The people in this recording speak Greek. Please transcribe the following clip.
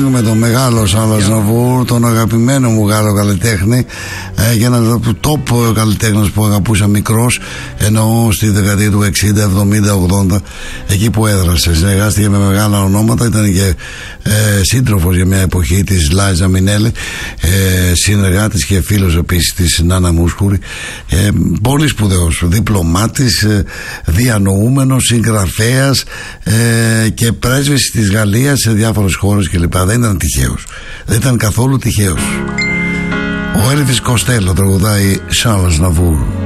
Με τον μεγάλο Σάλλα Αznavour, τον αγαπημένο μου Γάλλο καλλιτέχνη, και ένας από τους top καλλιτέχνες που αγαπούσα μικρός, εννοώ στη δεκαετία του 60, 70, 80, εκεί που έδρασε. Συνεργάστηκε με μεγάλα ονόματα, ήταν και σύντροφος για μια εποχή της Λάιζα Μινέλη, συνεργάτης και φίλος επίσης της Νάνα Μουσχούρη, πολύ σπουδαίος διπλωμάτης, διανοούμενος, συγγραφέας και πρέσβης της Γαλλίας σε διάφορες χώρες κλπ. Δεν ήταν τυχαίος, δεν ήταν καθόλου τυχαίος. Ο Έλβις Κοστέλο τραγουδάει Σάλλα Αznavour.